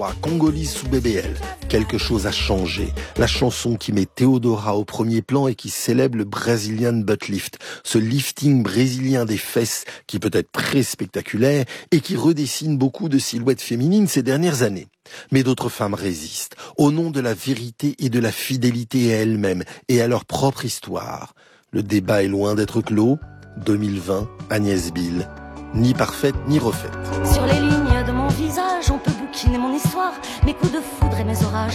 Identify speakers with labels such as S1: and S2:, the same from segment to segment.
S1: Congolise sous BBL. Quelque chose a changé. La chanson qui met Théodora au premier plan et qui célèbre le Brazilian butt lift. Ce lifting brésilien des fesses qui peut être très spectaculaire et qui redessine beaucoup de silhouettes féminines ces dernières années. Mais d'autres femmes résistent, au nom de la vérité et de la fidélité à elles-mêmes et à leur propre histoire. Le débat est loin d'être clos. 2020, Agnès Bill. Ni parfaite, ni refaite.
S2: Sur les lignes de mon visage, on peut bouquiner mon histoire, mes coups de foudre et mes orages.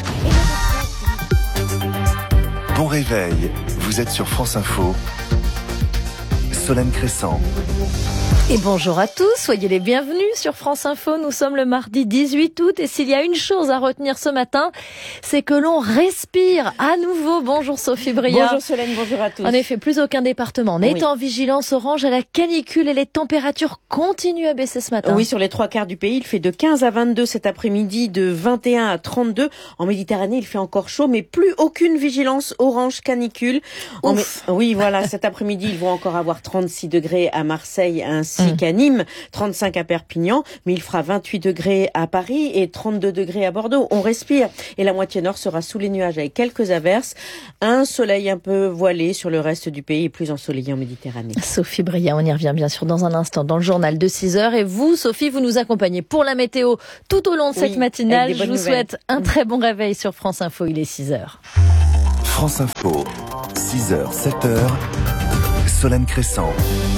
S3: Bon réveil, vous êtes sur France Info. Solène Crescent.
S4: Et bonjour à tous, soyez les bienvenus sur France Info. Nous sommes le mardi 18 août et s'il y a une chose à retenir ce matin, c'est que l'on respire à nouveau. Bonjour Sophie Briard.
S5: Bonjour Solène, bonjour à tous.
S4: En effet, plus aucun département n'est en vigilance orange à la canicule et les températures continuent à baisser ce matin.
S5: Oui, sur les 3/4 du pays, il fait de 15 à 22 cet après-midi, de 21 à 32. En Méditerranée, il fait encore chaud, mais plus aucune vigilance orange canicule. Oui, voilà, cet après-midi, ils vont encore avoir 36 degrés à Marseille ainsi qu'à Nîmes, 35 à Perpignan, mais il fera 28 degrés à Paris et 32 degrés à Bordeaux. On respire et la moitié nord sera sous les nuages avec quelques averses. Un soleil un peu voilé sur le reste du pays et plus ensoleillé en Méditerranée.
S4: Sophie Briard, on y revient bien sûr dans un instant dans le journal de 6h. Et vous, Sophie, vous nous accompagnez pour la météo tout au long de cette matinale. Je vous souhaite un très bon réveil sur France Info, il est 6h.
S3: France Info, 6h, 7h, Solène Crescent.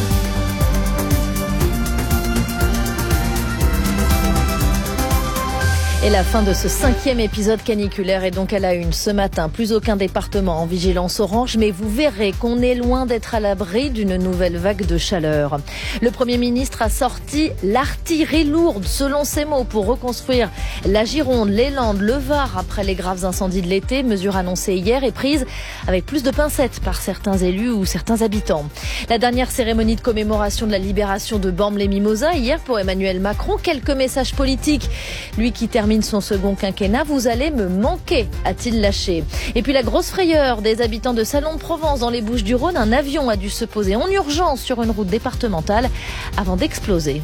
S4: Et la fin de ce 5e épisode caniculaire est donc à la une ce matin. Plus aucun département en vigilance orange, mais vous verrez qu'on est loin d'être à l'abri d'une nouvelle vague de chaleur. Le Premier ministre a sorti l'artillerie lourde, selon ses mots, pour reconstruire la Gironde, les Landes, le Var après les graves incendies de l'été. Mesure annoncée hier et prise avec plus de pincettes par certains élus ou certains habitants. La dernière cérémonie de commémoration de la libération de Bormes-les-Mimosas hier pour Emmanuel Macron. Quelques messages politiques. Lui qui termine son second quinquennat, vous allez me manquer, a-t-il lâché. Et puis la grosse frayeur des habitants de Salon de Provence dans les Bouches-du-Rhône, un avion a dû se poser en urgence sur une route départementale avant d'exploser.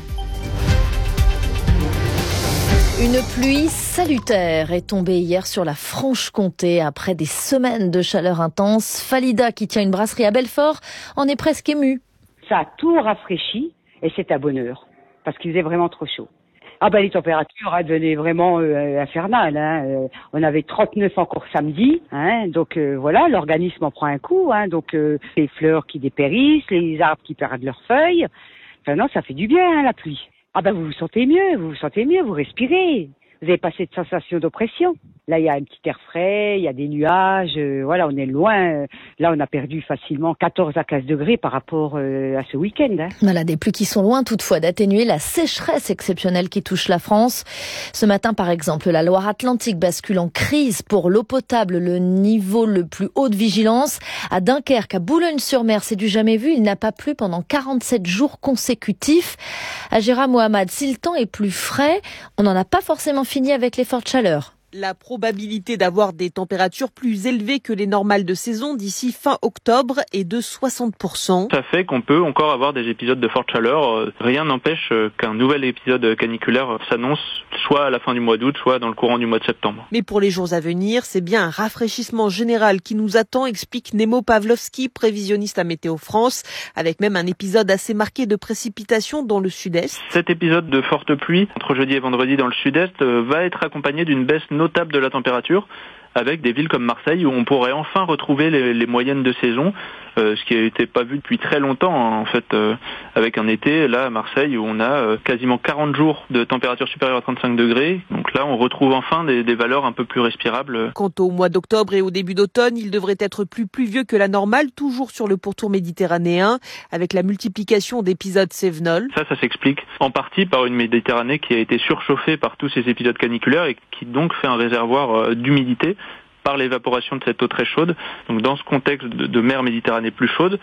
S4: Une pluie salutaire est tombée hier sur la Franche-Comté après des semaines de chaleur intense. Falida, qui tient une brasserie à Belfort, en est presque émue.
S6: Ça a tout rafraîchi et c'est à bonne heure parce qu'il faisait vraiment trop chaud. Ah ben les températures devenaient vraiment infernales. On avait 39 encore samedi, donc voilà, l'organisme en prend un coup. Donc les fleurs qui dépérissent, les arbres qui perdent leurs feuilles. Enfin non, ça fait du bien la pluie. Ah ben vous vous sentez mieux, vous respirez. Vous avez pas cette sensation d'oppression. Là, il y a un petit air frais, il y a des nuages, voilà, on est loin. Là, on a perdu facilement 14 à 15 degrés par rapport à ce week-end.
S4: Voilà, des pluies qui sont loin toutefois d'atténuer la sécheresse exceptionnelle qui touche la France. Ce matin, par exemple, la Loire-Atlantique bascule en crise pour l'eau potable, le niveau le plus haut de vigilance. À Dunkerque, à Boulogne-sur-Mer, c'est du jamais vu. Il n'a pas plu pendant 47 jours consécutifs. À Gérard Mohamed, si le temps est plus frais, on n'en a pas forcément fini avec les fortes chaleurs.
S7: La probabilité d'avoir des températures plus élevées que les normales de saison d'ici fin octobre est de 60%.
S8: Ça fait qu'on peut encore avoir des épisodes de forte chaleur. Rien n'empêche qu'un nouvel épisode caniculaire s'annonce soit à la fin du mois d'août, soit dans le courant du mois de septembre.
S7: Mais pour les jours à venir, c'est bien un rafraîchissement général qui nous attend, explique Nemo Pavlovski, prévisionniste à Météo France, avec même un épisode assez marqué de précipitations dans le sud-est.
S8: Cet épisode de forte pluie, entre jeudi et vendredi dans le sud-est, va être accompagné d'une baisse notable de la température, avec des villes comme Marseille où on pourrait enfin retrouver les moyennes de saison, ce qui n'était pas vu depuis très longtemps en fait, avec un été là à Marseille où on a quasiment 40 jours de température supérieure à 35 degrés. Donc là on retrouve enfin des valeurs un peu plus respirables.
S7: Quant au mois d'octobre et au début d'automne, il devrait être plus pluvieux que la normale, toujours sur le pourtour méditerranéen, avec la multiplication d'épisodes cévenols.
S8: Ça s'explique en partie par une Méditerranée qui a été surchauffée par tous ces épisodes caniculaires et qui donc fait un réservoir d'humidité par l'évaporation de cette eau très chaude. Donc dans ce contexte de mer Méditerranée plus chaude,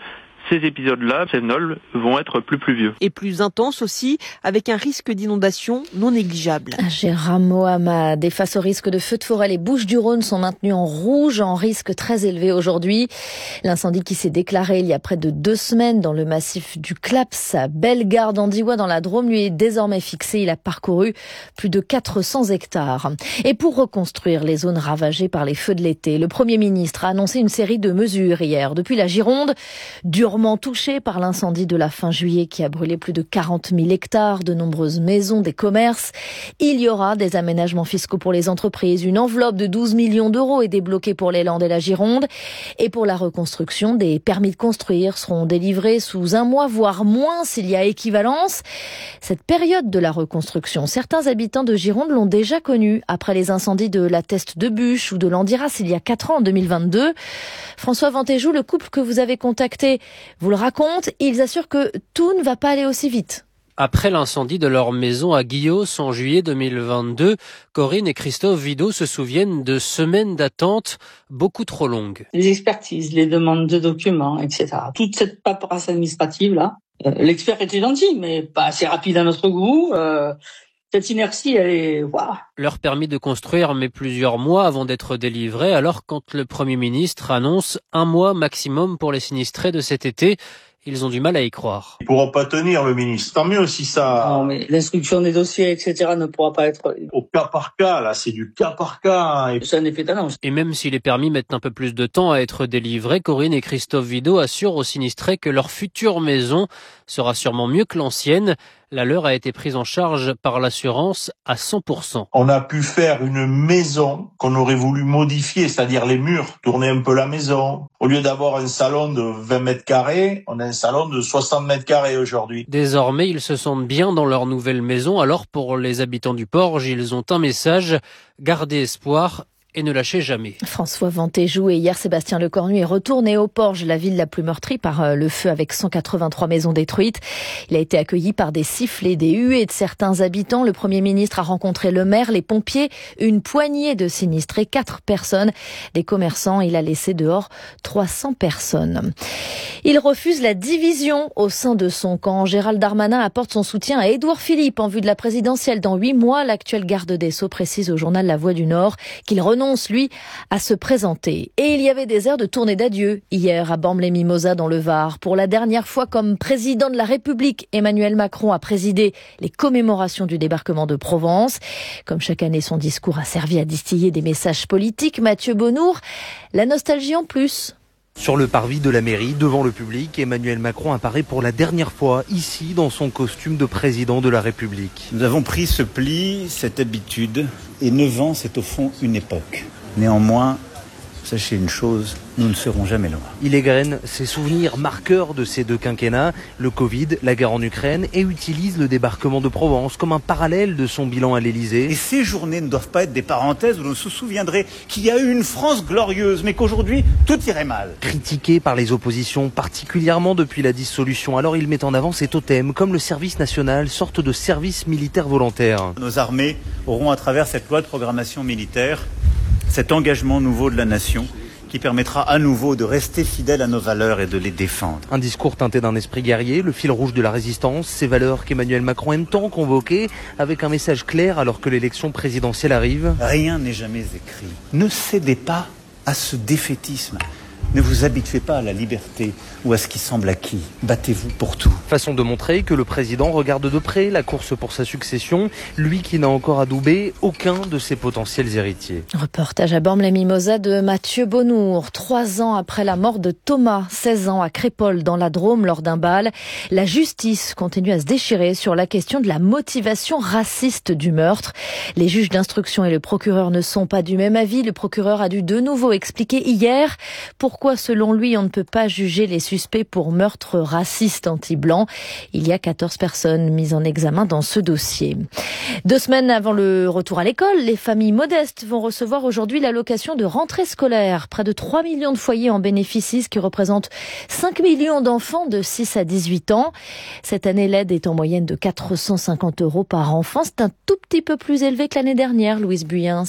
S8: ces épisodes-là, ces nols, vont être plus pluvieux.
S7: Et plus intenses aussi, avec un risque d'inondation non négligeable.
S4: Gérard Mohamed, et face au risque de feux de forêt, les Bouches-du-Rhône sont maintenues en rouge, en risque très élevé aujourd'hui. L'incendie qui s'est déclaré il y a près de 2 semaines dans le massif du Claps à Bellegarde en Diois dans la Drôme lui est désormais fixé. Il a parcouru plus de 400 hectares. Et pour reconstruire les zones ravagées par les feux de l'été, le Premier ministre a annoncé une série de mesures hier. Depuis la Gironde, durement touchée par l'incendie de la fin juillet qui a brûlé plus de 40 000 hectares, de nombreuses maisons, des commerces. Il y aura des aménagements fiscaux pour les entreprises. Une enveloppe de 12 millions d'euros est débloquée pour les Landes et la Gironde. Et pour la reconstruction, des permis de construire seront délivrés sous 1 mois, voire moins s'il y a équivalence. Cette période de la reconstruction, certains habitants de Gironde l'ont déjà connue après les incendies de la Teste de Bûche ou de l'Andiras il y a 4 ans, en 2022. François Vantéjou, le couple que vous avez contacté, vous le raconte. Ils assurent que tout ne va pas aller aussi vite.
S9: Après l'incendie de leur maison à Guillos en juillet 2022, Corinne et Christophe Vidot se souviennent de semaines d'attente beaucoup trop longues.
S10: Les expertises, les demandes de documents, etc. Toute cette paperasse administrative-là. L'expert était gentil, mais pas assez rapide à notre goût. Cette inertie, elle est... Waouh.
S9: Leur permis de construire met plusieurs mois avant d'être délivré, alors quand le Premier ministre annonce 1 mois maximum pour les sinistrés de cet été, ils ont du mal à y croire.
S11: Ils pourront pas tenir, le ministre. Tant mieux si ça...
S10: Non, mais l'instruction des dossiers, etc. ne pourra pas être...
S11: Au cas par cas, là, c'est du cas par cas.
S10: C'est un effet d'annonce.
S9: Et même si les permis mettent un peu plus de temps à être délivrés, Corinne et Christophe Vidot assurent aux sinistrés que leur future maison sera sûrement mieux que l'ancienne. La leur a été prise en charge par l'assurance à 100%.
S11: On a pu faire une maison qu'on aurait voulu modifier, c'est-à-dire les murs, tourner un peu la maison. Au lieu d'avoir un salon de 20 mètres carrés, on a un salon de 60 mètres carrés aujourd'hui.
S9: Désormais, ils se sentent bien dans leur nouvelle maison. Alors pour les habitants du Porge, ils ont un message, gardez espoir et ne lâchez jamais.
S4: François Vantéjou, et hier Sébastien Lecornu est retourné au Porge, la ville la plus meurtrie par le feu avec 183 maisons détruites. Il a été accueilli par des sifflets, des huées de certains habitants. Le Premier ministre a rencontré le maire, les pompiers, une poignée de sinistrés, 4 personnes, des commerçants. Il a laissé dehors 300 personnes. Il refuse la division au sein de son camp. Gérald Darmanin apporte son soutien à Édouard Philippe en vue de la présidentielle dans 8 mois. L'actuel garde des Sceaux précise au journal La Voix du Nord qu'il renonce, lui, à se présenter. Et il y avait des airs de tournée d'adieu hier à Bormes-les-Mimosas dans le Var. Pour la dernière fois comme président de la République, Emmanuel Macron a présidé les commémorations du débarquement de Provence. Comme chaque année, son discours a servi à distiller des messages politiques. Mathieu Bonnour, la nostalgie en plus.
S12: Sur le parvis de la mairie, devant le public, Emmanuel Macron apparaît pour la dernière fois ici dans son costume de président de la République.
S13: Nous avons pris ce pli, cette habitude, et 9 ans, c'est au fond une époque. Néanmoins, sachez une chose, nous ne serons jamais loin.
S12: Il égrène ses souvenirs marqueurs de ces 2 quinquennats, le Covid, la guerre en Ukraine, et utilise le débarquement de Provence comme un parallèle de son bilan à l'Élysée.
S13: Et ces journées ne doivent pas être des parenthèses où l'on se souviendrait qu'il y a eu une France glorieuse, mais qu'aujourd'hui, tout irait mal.
S12: Critiqué par les oppositions, particulièrement depuis la dissolution, alors il met en avant ses totems, comme le service national, sorte de service militaire volontaire.
S13: Nos armées auront, à travers cette loi de programmation militaire, cet engagement nouveau de la nation, qui permettra à nouveau de rester fidèles à nos valeurs et de les défendre.
S12: Un discours teinté d'un esprit guerrier, le fil rouge de la résistance, ces valeurs qu'Emmanuel Macron aime tant convoquer, avec un message clair alors que l'élection présidentielle arrive.
S13: Rien n'est jamais écrit. Ne cédez pas à ce défaitisme. Ne vous habituez pas à la liberté ou à ce qui semble acquis. Battez-vous pour tout.
S12: Façon de montrer que le président regarde de près la course pour sa succession, lui qui n'a encore adoubé aucun de ses potentiels héritiers.
S4: Reportage à Bormes-les-Mimosas de Mathieu Bonnour. 3 ans après la mort de Thomas, 16 ans, à Crépol dans la Drôme lors d'un bal, la justice continue à se déchirer sur la question de la motivation raciste du meurtre. Les juges d'instruction et le procureur ne sont pas du même avis. Le procureur a dû de nouveau expliquer hier pourquoi, selon lui, on ne peut pas juger les suspects pour meurtre raciste anti-blanc. Il y a 14 personnes mises en examen dans ce dossier. 2 semaines avant le retour à l'école, les familles modestes vont recevoir aujourd'hui l'allocation de rentrée scolaire. Près de 3 millions de foyers en bénéficient, ce qui représente 5 millions d'enfants de 6 à 18 ans. Cette année, l'aide est en moyenne de 450 € par enfant. C'est un tout petit peu plus élevé que l'année dernière, Louise Buyens.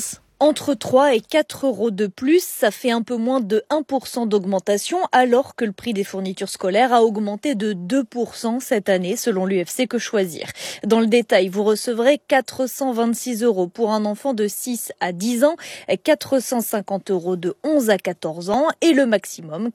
S4: Entre 3 et 4 euros de plus, ça fait un peu moins de 1% d'augmentation, alors que le prix des fournitures scolaires a augmenté de 2% cette année, selon l'UFC Que Choisir. Dans le détail, vous recevrez 426 € pour un enfant de 6 à 10 ans, 450 € de 11 à 14 ans et le maximum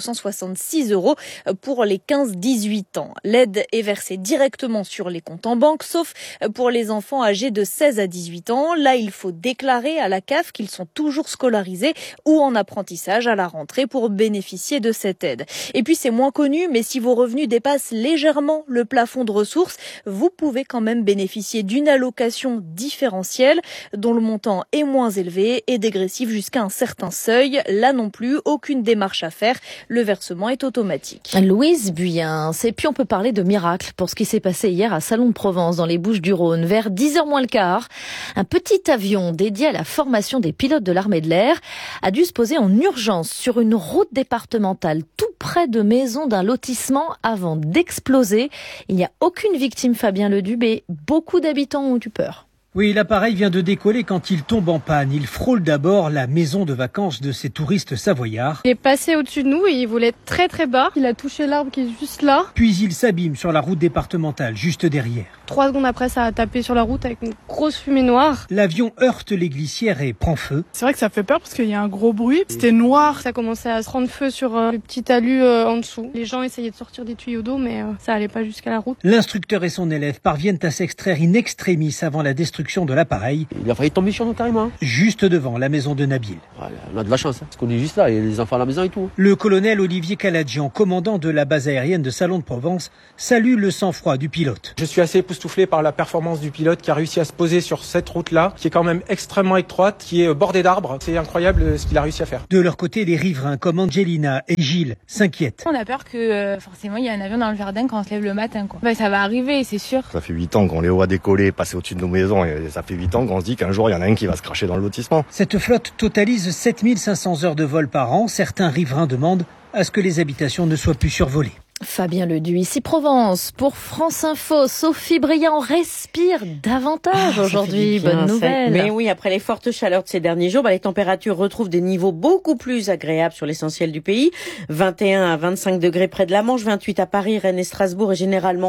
S4: 466 € pour les 15-18 ans. L'aide est versée directement sur les comptes en banque, sauf pour les enfants âgés de 16 à 18 ans. Là, il faut déclarer à la CAF qu'ils sont toujours scolarisés ou en apprentissage à la rentrée pour bénéficier de cette aide. Et puis c'est moins connu, mais si vos revenus dépassent légèrement le plafond de ressources, vous pouvez quand même bénéficier d'une allocation différentielle dont le montant est moins élevé et dégressif jusqu'à un certain seuil. Là non plus, aucune démarche à faire, le versement est automatique. Louise Buyen, et puis on peut parler de miracle pour ce qui s'est passé hier à Salon de Provence dans les Bouches-du-Rhône. Vers 10h moins le quart, un petit avion dédié à la formation des pilotes de l'armée de l'air a dû se poser en urgence sur une route départementale tout près de maisons d'un lotissement avant d'exploser. Il n'y a aucune victime, Fabien Leduc, et beaucoup d'habitants ont eu peur.
S14: Oui, l'appareil vient de décoller quand il tombe en panne. Il frôle d'abord la maison de vacances de ces touristes savoyards.
S15: Il est passé au-dessus de nous et il volait très très bas. Il a touché l'arbre qui est juste là.
S14: Puis il s'abîme sur la route départementale, juste derrière.
S15: 3 secondes après, ça a tapé sur la route avec une grosse fumée noire.
S14: L'avion heurte les glissières et prend feu.
S15: C'est vrai que ça fait peur parce qu'il y a un gros bruit. C'était noir. Ça commençait à se prendre feu sur le petit talus en dessous. Les gens essayaient de sortir des tuyaux d'eau, mais ça allait pas jusqu'à la route.
S14: L'instructeur et son élève parviennent à s'extraire in extremis avant la destruction de l'appareil.
S16: Il a failli tomber sur nous carrément.
S14: Juste devant la maison de Nabil.
S16: Voilà, on a de la chance, parce qu'on est juste là, il y a les enfants à la maison et tout.
S14: Le colonel Olivier Caladjian, commandant de la base aérienne de Salon de Provence, salue le sang-froid du pilote.
S17: Je suis assez époustouflé par la performance du pilote qui a réussi à se poser sur cette route-là, qui est quand même extrêmement étroite, qui est bordée d'arbres. C'est incroyable ce qu'il a réussi à faire.
S14: De leur côté, les riverains comme Angelina et Gilles s'inquiètent.
S18: On a peur que forcément il y a un avion dans le jardin quand on se lève le matin, quoi. Ça va arriver, c'est sûr.
S19: Ça fait 8 ans qu'on les voit décoller, passer au-dessus de nos maisons, et ça fait 8 ans qu'on se dit qu'un jour il y en a un qui va se cracher dans le lotissement.
S14: Cette flotte totalise 7500 heures de vol par an. Certains riverains demandent à ce que les habitations ne soient plus survolées.
S4: Fabien Leduc, ici Provence, pour France Info. Sophie Briand respire davantage aujourd'hui. Bonne nouvelle.
S5: Mais oui, après les fortes chaleurs de ces derniers jours, les températures retrouvent des niveaux beaucoup plus agréables sur l'essentiel du pays. 21 à 25 degrés près de la Manche, 28 à Paris, Rennes et Strasbourg et généralement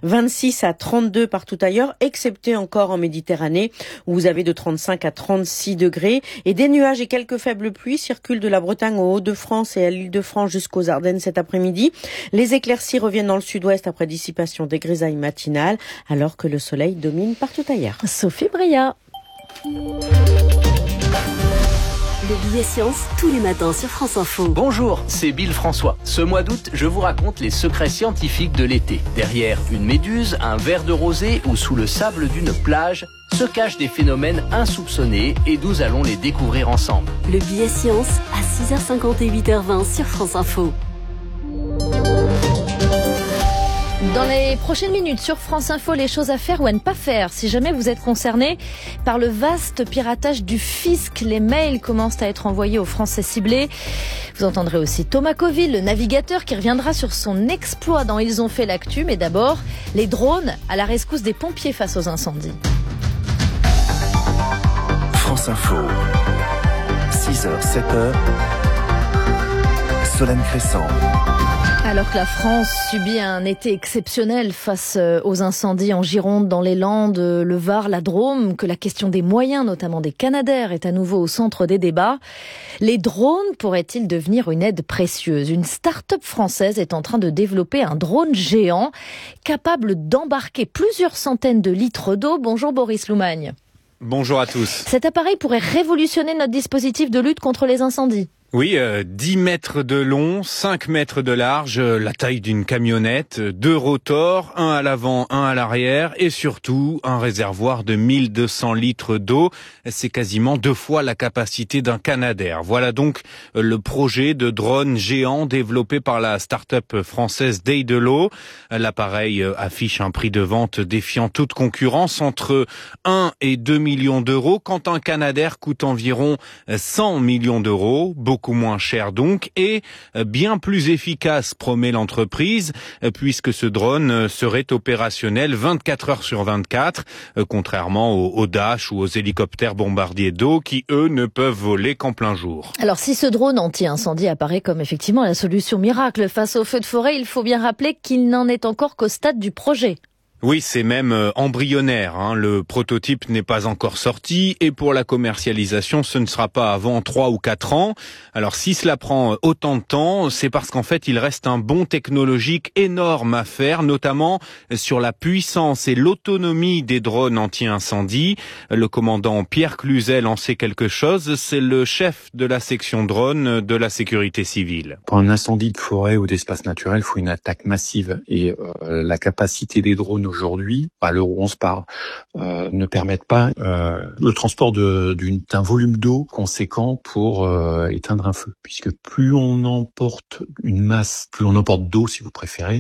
S5: 26 à 32 partout ailleurs, excepté encore en Méditerranée où vous avez de 35 à 36 degrés. Et des nuages et quelques faibles pluies circulent de la Bretagne aux Hauts-de-France et à l'Île-de-France jusqu'aux Ardennes cet après-midi. Les éclaircies reviennent dans le sud-ouest après dissipation des grisailles matinales, alors que le soleil domine partout ailleurs.
S4: Sophie Briand.
S20: Le billet science, tous les matins sur France Info.
S21: Bonjour, c'est Bill François. Ce mois d'août, je vous raconte les secrets scientifiques de l'été. Derrière une méduse, un verre de rosée ou sous le sable d'une plage, se cachent des phénomènes insoupçonnés et nous allons les découvrir ensemble.
S20: Le billet science à 6h50 et 8h20 sur France Info.
S4: Dans les prochaines minutes sur France Info, les choses à faire ou à ne pas faire. Si jamais vous êtes concerné par le vaste piratage du fisc, les mails commencent à être envoyés aux Français ciblés. Vous entendrez aussi Thomas Coville, le navigateur, qui reviendra sur son exploit dans Ils ont fait l'actu. Mais d'abord, les drones à la rescousse des pompiers face aux incendies.
S3: France Info, 6h, 7h, Solène Crescent.
S4: Alors que la France subit un été exceptionnel face aux incendies en Gironde, dans les Landes, le Var, la Drôme, que la question des moyens, notamment des Canadair, est à nouveau au centre des débats, les drones pourraient-ils devenir une aide précieuse ? Une start-up française est en train de développer un drone géant capable d'embarquer plusieurs centaines de litres d'eau. Bonjour Boris Loumagne.
S22: Bonjour à tous.
S4: Cet appareil pourrait révolutionner notre dispositif de lutte contre les incendies.
S22: Oui, 10 mètres de long, 5 mètres de large, la taille d'une camionnette, 2 rotors, un à l'avant, un à l'arrière et surtout un réservoir de 1200 litres d'eau. C'est quasiment 2 fois la capacité d'un Canadair. Voilà donc le projet de drone géant développé par la start-up française Day-de-l'eau. L'appareil affiche un prix de vente défiant toute concurrence entre 1 et 2 millions d'euros, quand un Canadair coûte environ 100 millions d'euros. Beaucoup beaucoup moins cher donc et bien plus efficace, promet l'entreprise, puisque ce drone serait opérationnel 24 heures sur 24, contrairement aux Dash ou aux hélicoptères bombardiers d'eau qui, eux, ne peuvent voler qu'en plein jour.
S4: Alors, si ce drone anti-incendie apparaît comme effectivement la solution miracle face aux feux de forêt, il faut bien rappeler qu'il n'en est encore qu'au stade du projet.
S22: Oui, c'est même embryonnaire. Le prototype n'est pas encore sorti et pour la commercialisation, ce ne sera pas avant 3 ou 4 ans. Alors si cela prend autant de temps, c'est parce qu'en fait, il reste un bond technologique énorme à faire, notamment sur la puissance et l'autonomie des drones anti-incendie. Le commandant Pierre Cluzel en sait quelque chose. C'est le chef de la section drone de la sécurité civile.
S1: Pour un incendie de forêt ou d'espace naturel, il faut une attaque massive et la capacité des drones aujourd'hui, à l'heure où on se parle, ne permettent pas le transport d'un volume d'eau conséquent pour éteindre un feu. Puisque plus on emporte une masse, plus on emporte d'eau si vous préférez,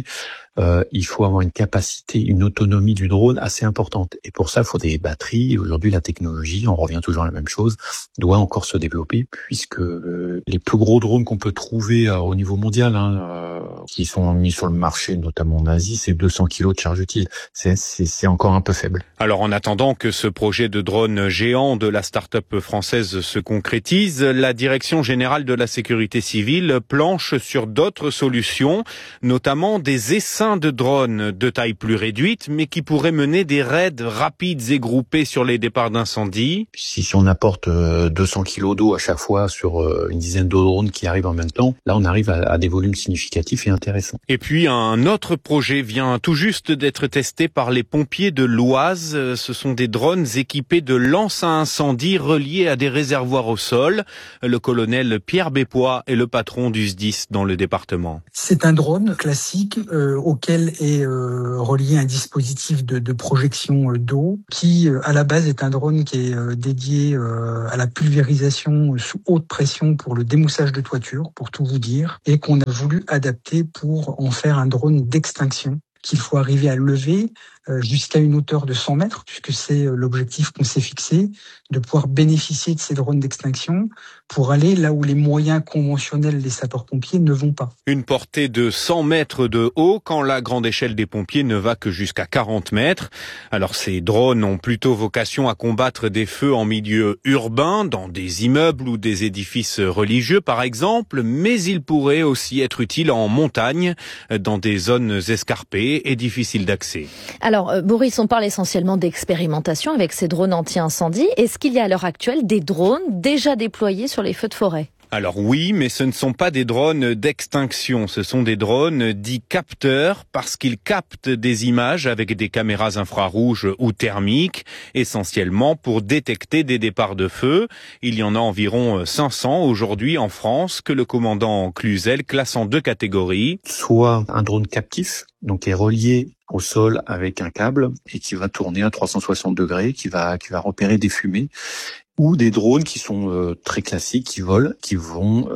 S1: il faut avoir une capacité, une autonomie du drone assez importante. Et pour ça, il faut des batteries. Aujourd'hui, la technologie, on revient toujours à la même chose, doit encore se développer puisque les plus gros drones qu'on peut trouver au niveau mondial, qui sont mis sur le marché, notamment en Asie, c'est 200 kg de charge utile. C'est encore un peu faible.
S22: Alors, en attendant que ce projet de drone géant de la start-up française se concrétise, la Direction générale de la sécurité civile planche sur d'autres solutions, notamment des essaims de drones de taille plus réduite, mais qui pourraient mener des raids rapides et groupés sur les départs d'incendie.
S1: Si on apporte 200 kg d'eau à chaque fois sur une dizaine de drones qui arrivent en même temps, là on arrive à des volumes significatifs et intéressants.
S22: Et puis un autre projet vient tout juste d'être testé par les pompiers de l'Oise. Ce sont des drones équipés de lances à incendie reliés à des réservoirs au sol. Le colonel Pierre Bépois est le patron du SDIS dans le département.
S2: C'est un drone classique auquel est relié un dispositif de projection d'eau qui, à la base, est un drone qui est dédié à la pulvérisation sous haute pression pour le démoussage de toiture, pour tout vous dire, et qu'on a voulu adapter pour en faire un drone d'extinction qu'il faut arriver à lever jusqu'à une hauteur de 100 mètres, puisque c'est l'objectif qu'on s'est fixé, de pouvoir bénéficier de ces drones d'extinction pour aller là où les moyens conventionnels des sapeurs-pompiers ne vont pas.
S22: Une portée de 100 mètres de haut quand la grande échelle des pompiers ne va que jusqu'à 40 mètres. Alors ces drones ont plutôt vocation à combattre des feux en milieu urbain, dans des immeubles ou des édifices religieux par exemple, mais ils pourraient aussi être utiles en montagne, dans des zones escarpées et difficiles d'accès.
S4: Alors Boris, on parle essentiellement d'expérimentation avec ces drones anti-incendie. Est-ce qu'il y a à l'heure actuelle des drones déjà déployés sur les feux de forêt ?
S22: Alors oui, mais ce ne sont pas des drones d'extinction, ce sont des drones dits capteurs parce qu'ils captent des images avec des caméras infrarouges ou thermiques, essentiellement pour détecter des départs de feu. Il y en a environ 500 aujourd'hui en France que le commandant Cluzel classe en 2 catégories.
S1: Soit un drone captif, donc qui est relié au sol avec un câble et qui va tourner à 360 degrés, qui va repérer des fumées, ou des drones qui sont très classiques, qui volent, qui vont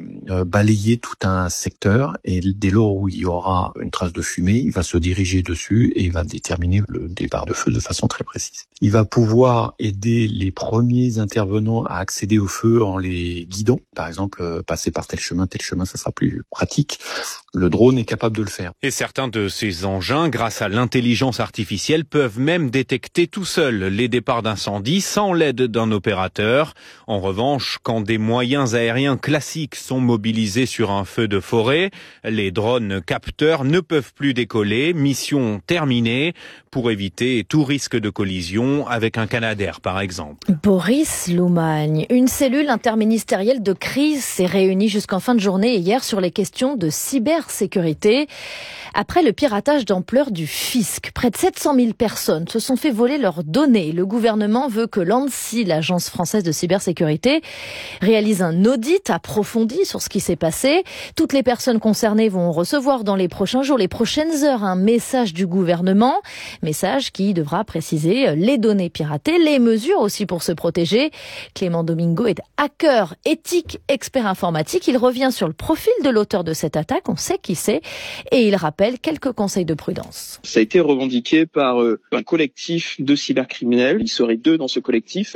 S1: balayer tout un secteur et dès lors où il y aura une trace de fumée, il va se diriger dessus et il va déterminer le départ de feu de façon très précise. Il va pouvoir aider les premiers intervenants à accéder au feu en les guidant. Par exemple, passer par tel chemin, ça sera plus pratique. Le drone est capable de le faire.
S22: Et certains de ces engins, grâce à l'intelligence artificielle, peuvent même détecter tout seuls les départs d'incendie sans l'aide d'un opérateur. En revanche, quand des moyens aériens classiques sont mobilisés sur un feu de forêt, les drones capteurs ne peuvent plus décoller. Mission terminée pour éviter tout risque de collision avec un Canadair, par exemple.
S4: Boris Loumagne, une cellule interministérielle de crise s'est réunie jusqu'en fin de journée hier sur les questions de cybersécurité. Après le piratage d'ampleur du fisc, près de 700 000 personnes se sont fait voler leurs données. Le gouvernement veut que l'ANSSI, l'Agence française de cybersécurité, réalise un audit approfondi sur ce qui s'est passé. Toutes les personnes concernées vont recevoir dans les prochains jours, les prochaines heures, un message du gouvernement. Message qui devra préciser les données piratées, les mesures aussi pour se protéger. Clément Domingo est hacker éthique, expert informatique. Il revient sur le profil de l'auteur de cette attaque. On sait qui c'est. Et il rappelle quelques conseils de prudence.
S23: Ça a été revendiqué par un collectif de cybercriminels. Il serait 2 dans ce collectif. L'un d'eux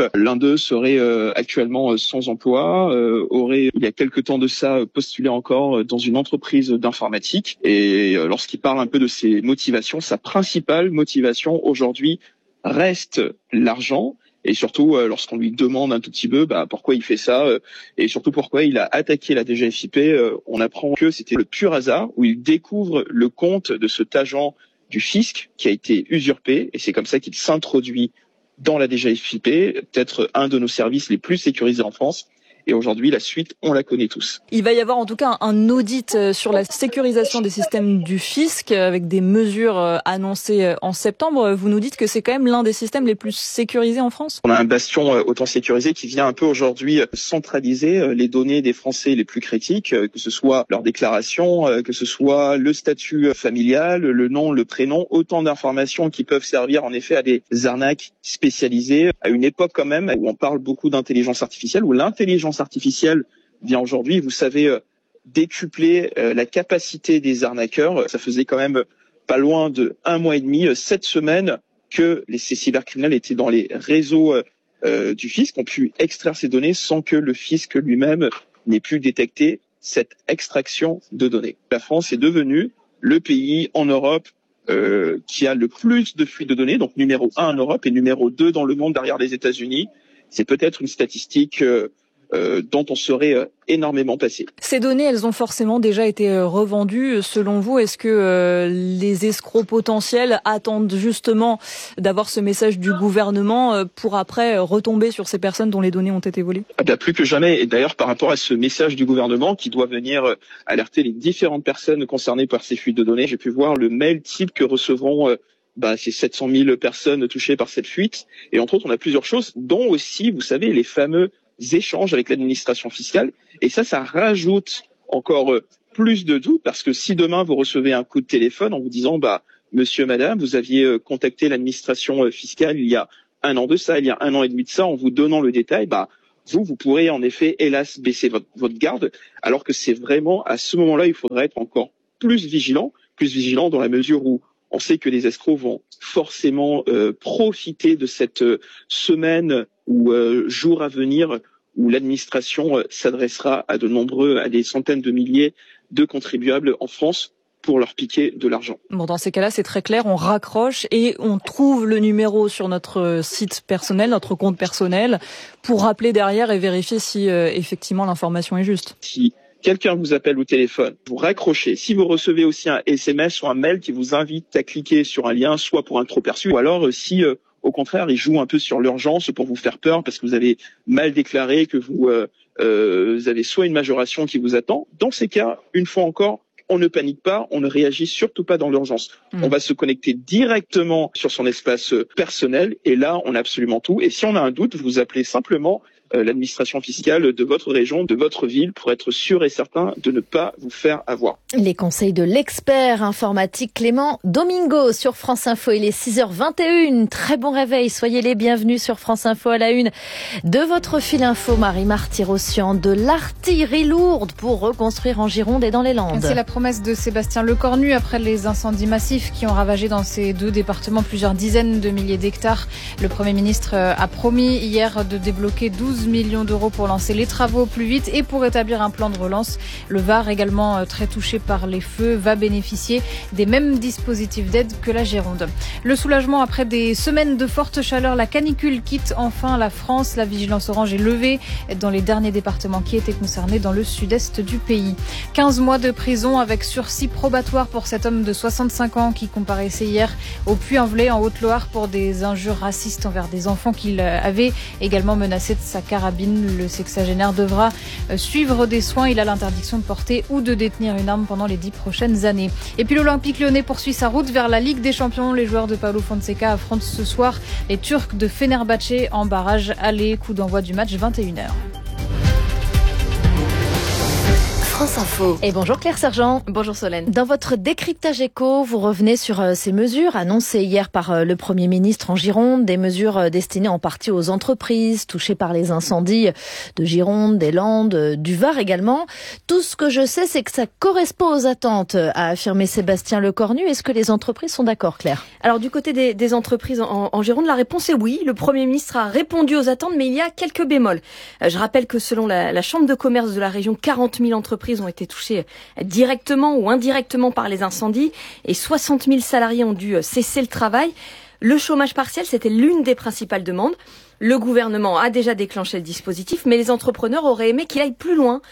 S6: d'eux seraient actuellement sans emploi, auraient il y a quelque temps de ça postulé encore dans une entreprise d'informatique. Et lorsqu'il parle un peu de ses motivations, sa principale motivation aujourd'hui reste l'argent. Et surtout, lorsqu'on lui demande un tout petit peu pourquoi il fait ça, et surtout pourquoi il a attaqué la DGFiP, on apprend que c'était le pur hasard, où il découvre le compte de cet agent du fisc qui a été usurpé, et c'est comme ça qu'il s'introduit dans la DGFiP, peut-être un de nos services les plus sécurisés en France. Et aujourd'hui, la suite, on la connaît tous.
S8: Il va y avoir en tout cas un audit sur la sécurisation des systèmes du fisc avec des mesures annoncées en septembre. Vous nous dites que c'est quand même l'un des systèmes les plus sécurisés en France ?
S6: On a un bastion autant sécurisé qui vient un peu aujourd'hui centraliser les données des Français les plus critiques, que ce soit leur déclaration, que ce soit le statut familial, le nom, le prénom, autant d'informations qui peuvent servir en effet à des arnaques spécialisées. À une époque quand même où on parle beaucoup d'intelligence artificielle, où l'intelligence artificielle vient aujourd'hui, vous savez, décupler la capacité des arnaqueurs. Ça faisait quand même pas loin de 1 mois et demi, 7 semaines que ces cybercriminels étaient dans les réseaux du fisc, ont pu extraire ces données sans que le fisc lui-même n'ait pu détecter cette extraction de données. La France est devenue le pays en Europe qui a le plus de fuites de données, donc numéro 1 en Europe et numéro 2 dans le monde derrière les États-Unis. C'est peut-être une statistique dont on serait énormément passé.
S8: Ces données, elles ont forcément déjà été revendues. Selon vous, est-ce que les escrocs potentiels attendent justement d'avoir ce message du gouvernement pour après retomber sur ces personnes dont les données ont été volées ?
S6: Plus que jamais. Et d'ailleurs, par rapport à ce message du gouvernement qui doit venir alerter les différentes personnes concernées par ces fuites de données, j'ai pu voir le mail type que recevront ces 700 000 personnes touchées par cette fuite. Et entre autres, on a plusieurs choses, dont aussi, vous savez, les fameux échanges avec l'administration fiscale. Et ça rajoute encore plus de doutes, parce que si demain vous recevez un coup de téléphone en vous disant monsieur, madame, vous aviez contacté l'administration fiscale il y a 1 an de ça, il y a 1 an et demi de ça, en vous donnant le détail, vous pourrez en effet, hélas, baisser votre garde, alors que c'est vraiment à ce moment-là, il faudrait être encore plus vigilant dans la mesure où on sait que les escrocs vont forcément profiter de cette semaine ou jour à venir où l'administration s'adressera à des centaines de milliers de contribuables en France pour leur piquer de l'argent.
S8: Bon, dans ces cas-là, c'est très clair, on raccroche et on trouve le numéro sur notre site personnel, notre compte personnel, pour rappeler derrière et vérifier si effectivement l'information est juste.
S6: Si quelqu'un vous appelle au téléphone, vous raccrochez. Si vous recevez aussi un SMS ou un mail qui vous invite à cliquer sur un lien, soit pour un trop perçu, ou alors si au contraire, il joue un peu sur l'urgence pour vous faire peur parce que vous avez mal déclaré, que vous avez soit une majoration qui vous attend. Dans ces cas, une fois encore, on ne panique pas, on ne réagit surtout pas dans l'urgence. On va se connecter directement sur son espace personnel et là, on a absolument tout. Et si on a un doute, vous appelez simplement l'administration fiscale de votre région, de votre ville, pour être sûr et certain de ne pas vous faire avoir.
S4: Les conseils de l'expert informatique Clément Domingo sur France Info. Il est 6h21. Très bon réveil. Soyez les bienvenus sur France Info à la une de votre fil info. Marie-Marthe Tirosian, de l'artillerie lourde pour reconstruire en Gironde et dans les Landes.
S23: C'est la promesse de Sébastien Lecornu après les incendies massifs qui ont ravagé dans ces 2 départements plusieurs dizaines de milliers d'hectares. Le Premier ministre a promis hier de débloquer 12 millions d'euros pour lancer les travaux plus vite et pour établir un plan de relance. Le Var, également très touché par les feux, va bénéficier des mêmes dispositifs d'aide que la Gironde. Le soulagement après des semaines de forte chaleur, la canicule quitte enfin la France. La vigilance orange est levée dans les derniers départements qui étaient concernés dans le sud-est du pays. 15 mois de prison avec sursis probatoire pour cet homme de 65 ans qui comparaissait hier au Puy-en-Velay en Haute-Loire pour des injures racistes envers des enfants qu'il avait également menacé de sa carabine. Le sexagénaire devra suivre des soins. Il a l'interdiction de porter ou de détenir une arme pendant les 10 prochaines années. Et puis l'Olympique Lyonnais poursuit sa route vers la Ligue des Champions. Les joueurs de Paulo Fonseca affrontent ce soir les Turcs de Fenerbahçe en barrage aller. Coup d'envoi du match 21h.
S20: France Info.
S4: Et bonjour Claire Sergent.
S5: Bonjour Solène.
S4: Dans votre décryptage éco, vous revenez sur ces mesures annoncées hier par le Premier ministre en Gironde, des mesures destinées en partie aux entreprises touchées par les incendies de Gironde, des Landes, du Var également. Tout ce que je sais, c'est que ça correspond aux attentes, a affirmé Sébastien Lecornu. Est-ce que les entreprises sont d'accord, Claire?
S5: Alors du côté des entreprises en Gironde, la réponse est oui. Le Premier ministre a répondu aux attentes, mais il y a quelques bémols. Je rappelle que selon la Chambre de commerce de la région, 40 000 entreprises ont été touchées directement ou indirectement par les incendies et 60 000 salariés ont dû cesser le travail. Le chômage partiel, c'était l'une des principales demandes. Le gouvernement a déjà déclenché le dispositif, mais les entrepreneurs auraient aimé qu'il aille plus loin.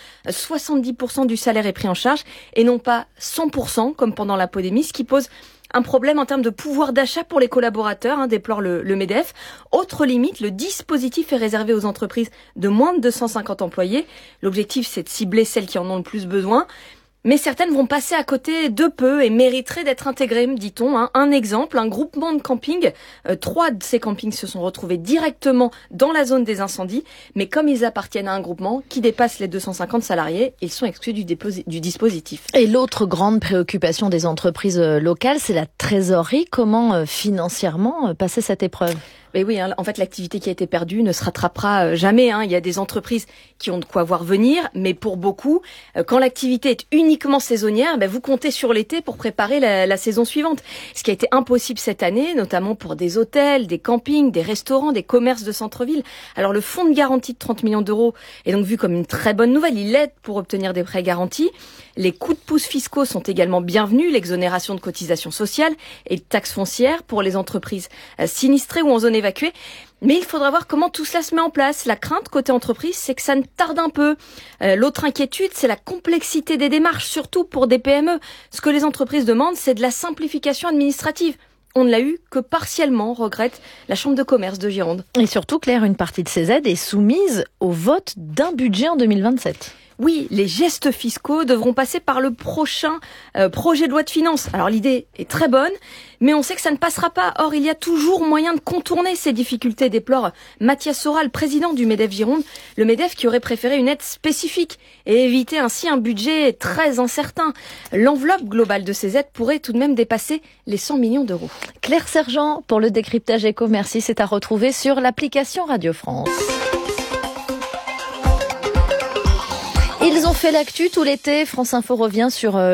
S5: 70% du salaire est pris en charge et non pas 100% comme pendant la pandémie, ce qui pose un problème en termes de pouvoir d'achat pour les collaborateurs, déplore le MEDEF. Autre limite, le dispositif est réservé aux entreprises de moins de 250 employés. L'objectif, c'est de cibler celles qui en ont le plus besoin. Mais certaines vont passer à côté de peu et mériteraient d'être intégrées, dit-on. Un exemple, un groupement de camping. 3 de ces campings se sont retrouvés directement dans la zone des incendies. Mais comme ils appartiennent à un groupement qui dépasse les 250 salariés, ils sont exclus du dispositif.
S4: Et l'autre grande préoccupation des entreprises locales, c'est la trésorerie. Comment financièrement passer cette épreuve ?
S5: Mais oui, en fait, l'activité qui a été perdue ne se rattrapera jamais. Il y a des entreprises qui ont de quoi voir venir, mais pour beaucoup, quand l'activité est uniquement saisonnière, vous comptez sur l'été pour préparer la saison suivante. Ce qui a été impossible cette année, notamment pour des hôtels, des campings, des restaurants, des commerces de centre-ville. Alors le fonds de garantie de 30 millions d'euros est donc vu comme une très bonne nouvelle. Il aide pour obtenir des prêts garantis. Les coups de pouce fiscaux sont également bienvenus, l'exonération de cotisations sociales et de taxes foncières pour les entreprises sinistrées ou en zone évacuée. Mais il faudra voir comment tout cela se met en place. La crainte côté entreprise, c'est que ça ne tarde un peu. L'autre inquiétude, c'est la complexité des démarches, surtout pour des PME. Ce que les entreprises demandent, c'est de la simplification administrative. On ne l'a eu que partiellement, regrette la Chambre de commerce de Gironde.
S4: Et surtout, Claire, une partie de ces aides est soumise au vote d'un budget en 2027.
S5: Oui, les gestes fiscaux devront passer par le prochain projet de loi de finances. Alors l'idée est très bonne, mais on sait que ça ne passera pas. Or, il y a toujours moyen de contourner ces difficultés, déplore Mathias Soral, président du MEDEF Gironde. Le MEDEF qui aurait préféré une aide spécifique et éviter ainsi un budget très incertain. L'enveloppe globale de ces aides pourrait tout de même dépasser les 100 millions d'euros.
S4: Claire Sergent pour le décryptage éco. Merci, c'est à retrouver sur l'application Radio France. Ils ont fait l'actu tout l'été. France Info revient sur